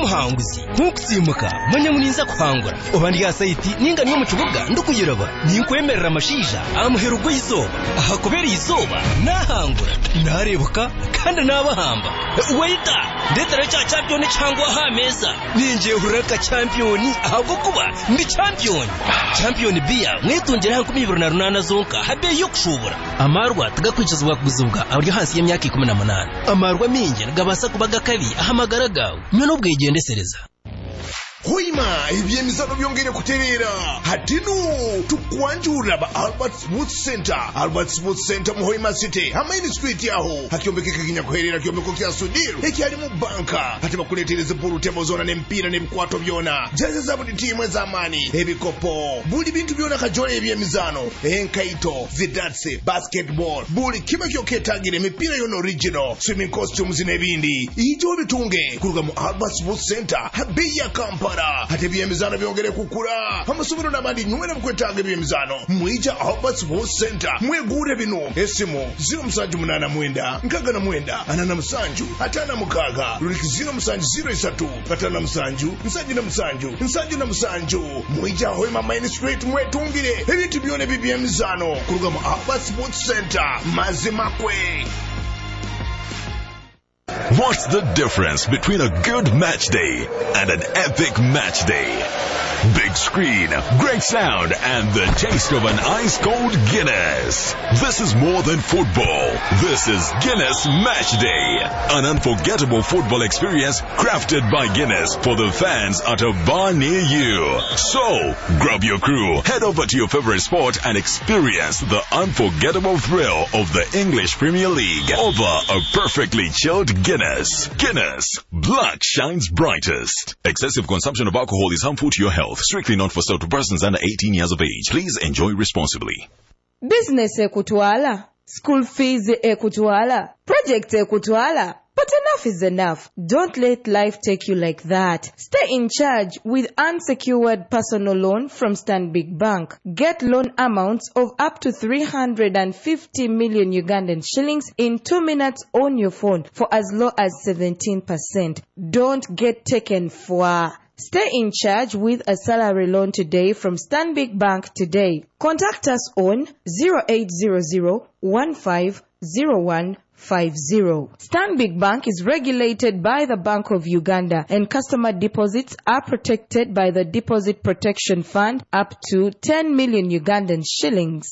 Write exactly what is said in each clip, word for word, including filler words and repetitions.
muhanguzi nkukusimuka manya muninza kuhangura obandi ya site ninga niyo mu kibuga ndukuyiraba ninkwemerera amashisha amuhera ubwo izuba aha kubera izuba nahangura narebuka kandi nabahamba waita ndetera cha champion cyangwa ha meza ninje huraka champion ahubwo kuba ndi champion champion bia mwitungera hanku mibiro na runana zonka habe yo kushobora amarwa tugakwicizwa kuguzubwa abari hasi y'imyaka ikumi n'umunani amarwa minge gabasa kubaga kabi ahamagara gawe none ubwigendesereza Hoima, ibyemizano byongere kuterera. Hatinu tukwanjura ba Albert Sports Center. Albert Sports Center mu Hoima City. Hamaini street yaho. Hakiombeke kinya kuherera kiyombeko kya sudiro. Eki hali mu banka. Hati bakuletereze buru tebo zona ne mpira ne mkwato byona. Jaze za budi timu zamani. Ebikopo. Buli bintu byona kajole ibyemizano. Enkaito, zidatse, basketball. Buli kima kyo ketagire mipira yono original. Swimming costumes nebindi. Ijo bitunge. Kuruga mu Albert Sports Center. Habeya kampa. Hati byemizano byongere kukura amasubiro nabandi nywera bukwetaga byemizano mwija Albert Sports Center mwegure bino esimu zero musanju munana mwenda nkaga na mwenda anana musanju atana mukaga luliki zero musanju zero isatu atana musanju musanju na musanju musanju na musanju mwija Hoima Main Street mwetungire ebintu byone byemizano kuruga mu Albert Sports Center mazimakwe. What's the difference between a good match day and an epic match day? Big screen, great sound, and the taste of an ice-cold Guinness. This is more than football. This is Guinness Match Day. An unforgettable football experience crafted by Guinness for the fans at a bar near you. So, grab your crew, head over to your favorite sport and experience the unforgettable thrill of the English Premier League over a perfectly chilled Guinness. Guinness. Black shines brightest. Excessive consumption of alcohol is harmful to your health. Strictly not for sale to persons under eighteen years of age. Please enjoy responsibly. Business ekutwala, school fees ekutwala, project ekutwala. But enough is enough. Don't let life take you like that. Stay in charge with unsecured personal loan from Stanbic Bank. Get loan amounts of up to three hundred fifty million Ugandan shillings in two minutes on your phone for as low as seventeen percent. Don't get taken for. Stay in charge with a salary loan today from Stanbic Bank today. Contact us on zero eight zero zero one five zero one five zero. Stanbic Bank is regulated by the Bank of Uganda and customer deposits are protected by the Deposit Protection Fund up to ten million Ugandan shillings.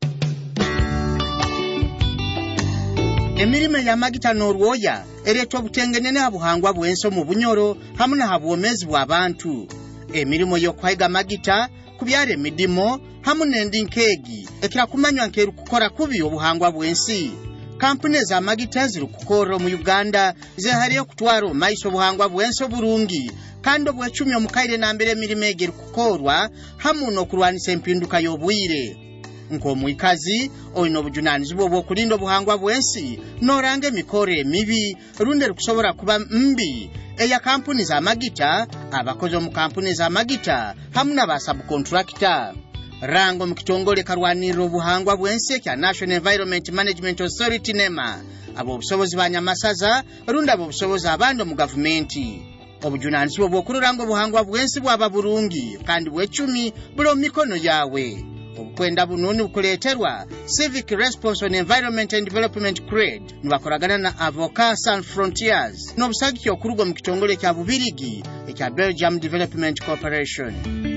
Emirime ya magita n'orwoya ereetwa obutengenene habuhangwa bw'enso mu bunyoro hamu na habwomezi bw'abantu. Emirimo y'okwayiga magita ku byalo emidimo hamu n'endi nkeegi ekira kumanywa nkeru kukora kubi obuhangwa bw'ensi. Kampuni za magita ziri kukora mu Uganda zehariyo kutwara omaiso obuhangwa bw'ensi obulungi kandi obwecumi omukaire nambere emirimo egeri kukorwa hamu n'okulwanisa empinduka y'obwire. Nk'omwikazi olina obujunaanizibwa obw'okulinda obuhangwa bw'ensi n'oranga emikoro emibi rundi kusobola kuba mbi eya kampuni za magita abakozi omu kampuni za magita hamu n'abasabukontrakita. Rango mu kitongole karwanirira obuhangwa bw'ensi ekya National Environment Management Authority NEMA ab'obusobozi ba Nyamasaza rundi ab'obusobozi abandi mu gavumenti. Obujunaanizibwa obw'okuluranga obuhangwa bw'ensi bwaba bulungi kandi bw'ecumi buli omu mikono yawe. Obukwenda bununi bukuleeterwa Civic Response on Environment and Development Crade nibakoragana na Avocat Sans Frontiers n'obusagiki okuruga mu kitongole kya Bubirigi ekya Belgium Development Corporation.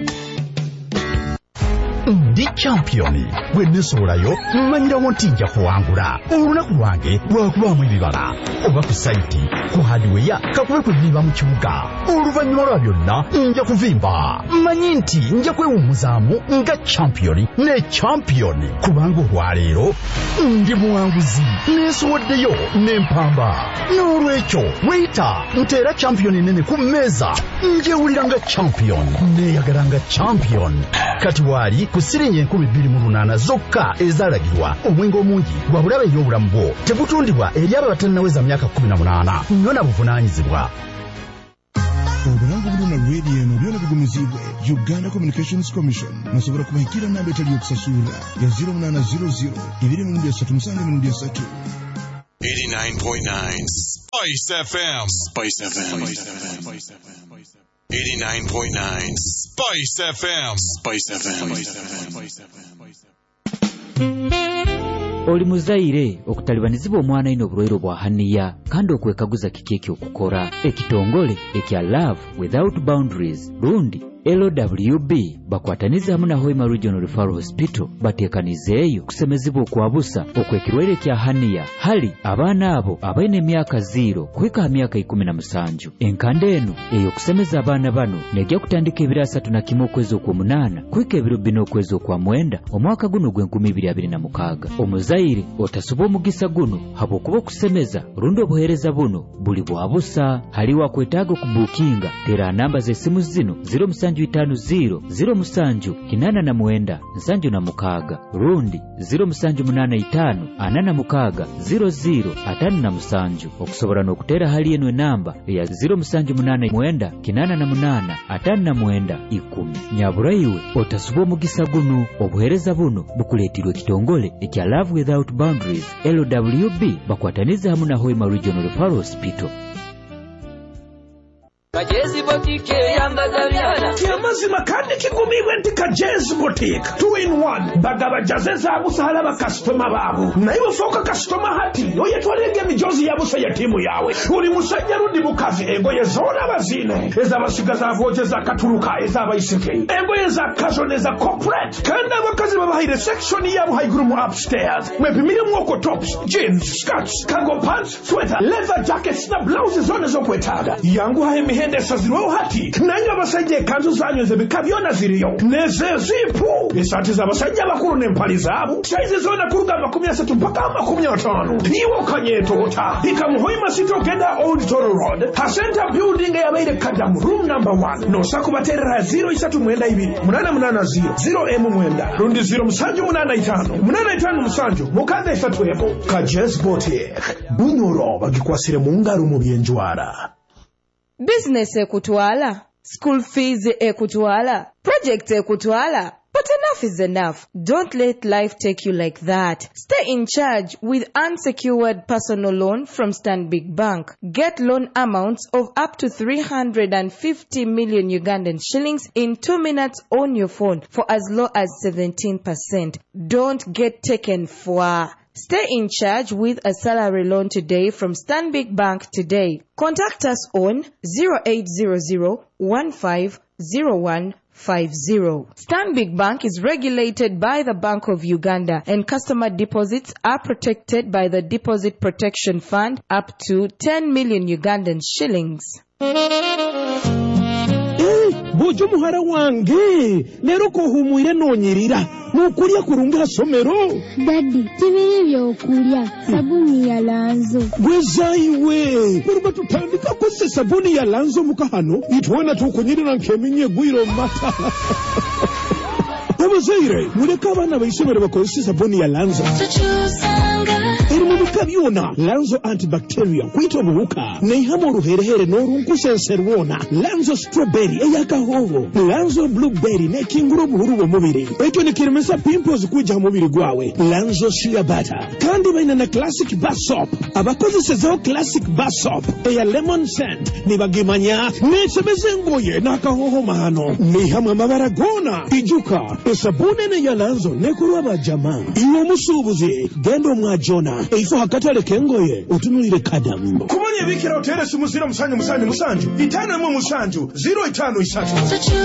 Ndi championi wenesoolayo mmanyirawo nti nja kuwangula olunaku lwange lwakubamu ebibala oba ku saiti ku hardware kakube kuviimba mu kibuga oluvannyuma lwa byonna nja kuvimba mmanyi nti nja kwewummuzaamu nga championi ne championi kubanga olwaleero ndi muwanguzi neesowoddeyo n'empamba n'olwekyo weyita nteera championi nene ku mmeeza njewulira nga championi neeyagala nga championi kati waali ku siringi enkumi bbiri mu lunaana zokka ezaalagirwa omwenge omungi gwa bulabe ey'obulamu bwo tegutundibwa eri abo abatannaweza myaka kumi na munaana nnyona buvunaanyizibwa. Obulango bulina lwedi eno byona bigumizibwe Uganda Communications Commission nasobola kubahikira namba etali yokusasula ya zero munana zero zero ibiri mu esatu musanvu mu esatu. eighty-nine point nine Spice F M. Spice F M. eighty-nine point nine Spice F M. Spice F M. Oli muzaire okutalibanizibwa omwana ino obulwaire bwa haniya kandi okwekaguza kiki ekyokukora ekitongole ekya Love Without Boundaries lundi L W B bakwataniza hamu na Hoima Regional Referral Hospital batekanizeeyo kusemezibwa okwabusa okwekirwaire kya haniya hali abaana abo abaine emyaka zero kuhika myaka ikumi na musanju. Enkande eno eyo kusemeza abaana bano nejja kutandika ebiro asatu na kimu okwezi okwomunana kuhika ebiro bina okwezi okwamwenda omwaka guno gw'enkumi ibiri abiri na mukaaga. Omuzaire otasuba omugisa guno habwokuba okusemeza rundi obuheereza buno buli bwabusa. Haliwo akwetaaga okubuukinga tera namba z'essimu zino zero musanju itaano zero zero musanju kinana na mwenda nsanju na mukaaga rundi zero musanju munana itaano ana na mukaaga zero zero atano na musanju. Okusobola n'okutera hali eno enamba eya zero musanju munana mwenda kinana na munana atano na mwenda ikumi. Nyabura iwe otasuba omugisa guno obuheereza buno bukuleetirwa ekitongole ekya Love Without Boundaries L W B bakwataniza hamu na Hoima Regional Referral Hospital. Kajezi botike yambaza byana Yamazima kandi kigumibwe nti Kajezi botike two in one bagaba jazeza abusala ba customer babo naibo foka customer hati oye twalege mijozi yabusa ya timu yawe uri musajja rudi bukazi engoye zona bazine eza basigaza avoje za katuruka eza bayisike engoye za kazone za corporate kandi abakazi babahire section yabo haigurumu upstairs mwepimire mwoko tops jeans skirts cargo pants sweater leather jackets na blouses zone zo kwetaga yangu haimi hende saziro hati nanga basajje kanzu zanyu zebikabyona ziriyo neze zipu esati za basajje bakuru n'empali zabo size zona kuruga makumi asatu mpaka makumi atano iwo kanyetota ikamuhoima sito genda Old Toro Road ha center building ya baile Kadamu room number one no sakubaterera zero isatu mwenda ibiri munana munana zero zero M mwenda rundi zero musanju munana itano munana itano musanju mukande isatu emo Kajezi Boutique bunyoro bagikwasire mu ngaro mu byenjwara. Business ekutwala, school fees ekutwala, project ekutwala. But enough is enough. Don't let life take you like that. Stay in charge with unsecured personal loan from Stanbic Bank. Get loan amounts of up to three hundred fifty million Ugandan shillings in two minutes on your phone for as low as seventeen percent. Don't get taken for. Stay in charge with a salary loan today from Stanbic Bank today. Contact us on zero eight zero zero one five zero one five zero. Stanbic Bank is regulated by the Bank of Uganda and customer deposits are protected by the Deposit Protection Fund up to ten million Ugandan shillings. Bojo muhara wange lero ko humuire nonyirira nukulya kurunga somero Daddy tibiri byokulya sabuni ya Lanzo gwezaiwe kuruba tutandika kose sabuni ya Lanzo mukahano itwana tukunyirira nkeminye gwiro mata Abazaire muleka abana bayisomere bakozesa sabuni ya Lanzo eri mu bikabyona Lanzo antibacterial kwita obuwuka neihamu oruherehere n'orunkusenserwona Lanzo strawberry eyakahoho Lanzo blueberry nekingura obuhuru bw'omubiri ekyo nikiremesa pimples kujja mu mubiri gwawe Lanzo shea butter kandi baina na classic bar soap abakozesezao classic bar soap eya lemon scent nibagimanya nesebeza engoye n'akahoho mahano neihamu amabara gona ijuka esabune ne ya Lanzo nekulwa bajama iwo musubuzi gendo mwajona eifo hakatale kengoye otunulire Kadamu kumanye bikira otere simu zero musanju musanju musanju itano mu musanju zero itano isatu.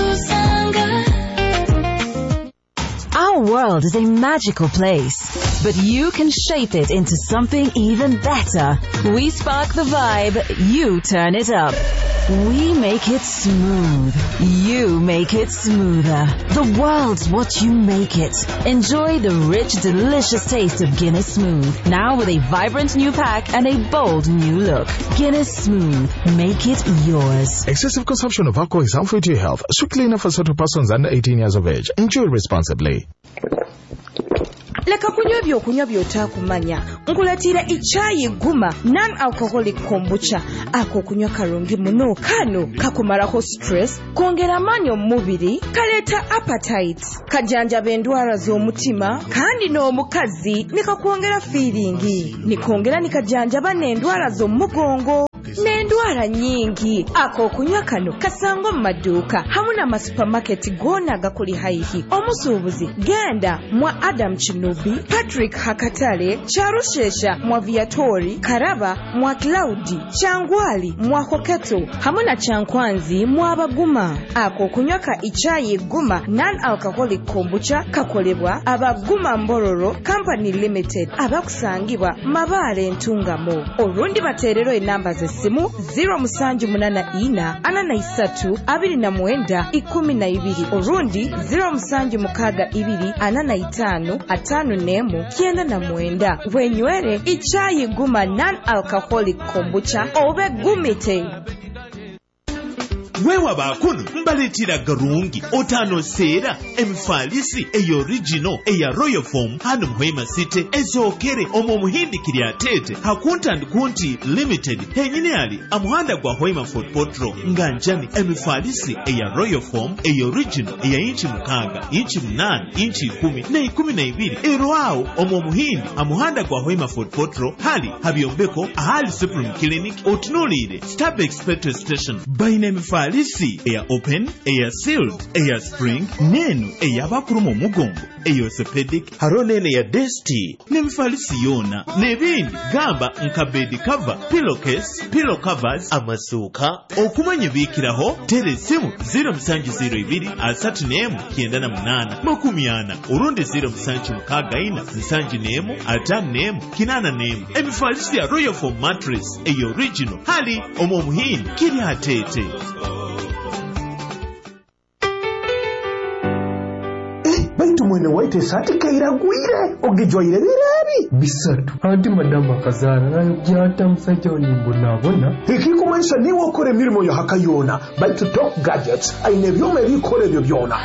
Our world is a magical place, but you can shape it into something even better. We spark the vibe, you turn it up. We make it smooth. You make it smoother. The world's what you make it. Enjoy the rich, delicious taste of Guinness Smooth. Now with a vibrant new pack and a bold new look. Guinness Smooth. Make it yours. Excessive consumption of alcohol is harmful to your health. Strictly enough for certain persons under eighteen years of age. Enjoy responsibly. leka kunywa ebyokunywa by'otaakumanya. Nkulatira ichayi guma non-alcoholic kombucha. Ako kunywa kalungi muno kano kakumalako stress, kongera amaanyi mu mubiri, kaleeta appetite, kajanjaba endwala z'omutima, kandi n'omukazi ne kakwongera feeling, nikongera nikajanjaba n'endwala z'omugongo n'endwala nyingi. Ako kunywa kano kasango mu maduuka hamu n'amasupamaketi gonna agakuli haihi. Omusuubuzi genda mwa Adam Chinubi, Patrick Hakatale, Charushesha mwa Viatori, Karaba mwa Claudi, Changwali mwa Koketo hamu na Chankwanzi mwa Baguma. Ako kunywa ka ichayi guma non-alcoholic kombucha kakolebwa Abaguma Mbororo Company Limited, abakusangibwa Mabaale Ntungamo. Olundi bateerero enamba z'essimu zero musanju munana ina ana na isatu abiri na mwenda ikumi na ibiri, orundi zero musanju mukaga ibiri ana na itano atano nemu kienda na mwenda. Wenywere ichayi guma non-alcoholic kombucha obe gumite. Wewa bakuno mbaletira garungi otano sera emifalisi eyo original eya Royal Form hano Muhima City ezokere omo muhindi kiryatete hakuntandi kunti limited henyine ali amuhanda gwa Hoima Fort Potro nganjani emifalisi eya Royal Form eyo original eya inchi mukaga inchi munani inchi ikumi na ikumi na ibiri erwao omo muhindi amuhanda gwa Hoima Fort Potro hali habiombeko ahali Supreme Clinic otunulire Starbex petrol station baina emifalisi Alisi eya open, eya sealed, eya spring, nenu eya bakuru mu mugongo, eya orthopedic, haronene ya desti, nemifalisi yona, nebindi gamba nkabedi cover, pillowcase, pillow covers, amasuka, okumanye bikiraho, telesimu zero musanju zero ibiri, asatu nemu, kienda na munana, makumiana, urundi zero musanju mukaga ina, musanju nemu, atanu nemu, kinana nemu, emifalisi ya Royal Form mattress, eya original, hali omo muhini, kiri hatete. Baitu mwene waite sati kairagwire ogijwaire birabi bisatu anti madama kazara nayo byata musajja onimbonabona ikikumanisha niwe okore mirimo yo hakayona baitu Top Gadgets aine byome bikore byo byona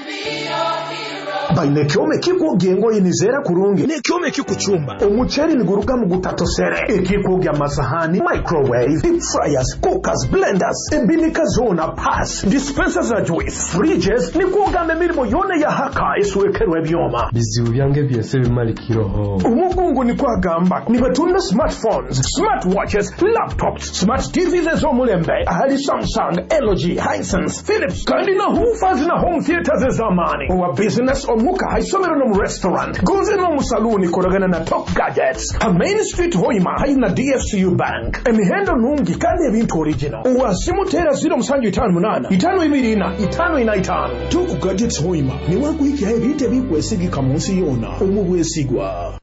baine kyome kikugengo inizera kurungi ne kyome kikuchumba omucheri niguruga mu gutatosere ekikugya amasahani microwave deep fryers cookers blenders ebinika zona pass dispensers za juice fridges nikugame mirimo yone ya haka iswekerwe byoma bizibu byange byese bimalikiroho umugungu ni kwagamba nibatunda smartphones smartwatches laptops smart T Vs ezomulembe ahali Samsung L G Hisense Philips kandi na hoofers na home theaters zamani owa business muka haisomero no mu restaurant goze no mu saluni koragana na Top Gadgets ha Main Street Hoima haina D F C U Bank emihendo nungi kandi ebintu original uwa simu tera zero musanju itanu munana itanu ibiri ina itanu ina itanu Top Gadgets Hoima ni wakuhiki ebite bikwesigika munsi yona omubwesigwa